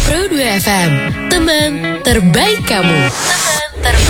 Pro 2 FM, teman terbaik kamu. Teman terbaik.